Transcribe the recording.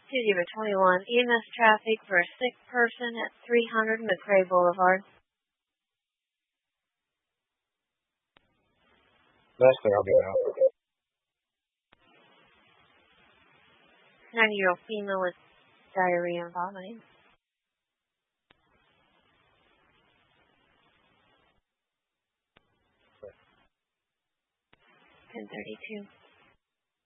2-21, EMS traffic for a sick person at 300 McRae Boulevard. Last thing, I'll be out. 90-year-old female with diarrhea and vomiting. Right. 10:32.